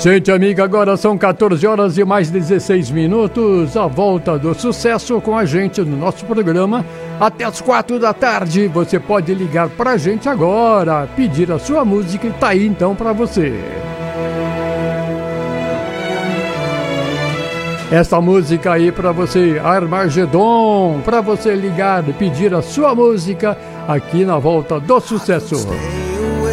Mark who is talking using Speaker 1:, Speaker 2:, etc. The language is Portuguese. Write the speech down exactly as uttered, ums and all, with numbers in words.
Speaker 1: Gente amiga, agora são quatorze horas e mais dezesseis minutos. A volta do sucesso com a gente no nosso programa até as quatro da tarde. Você pode ligar pra gente agora, pedir a sua música e tá aí então pra você. Essa música aí pra você, Armagedon, pra você ligar e pedir a sua música aqui na volta do sucesso.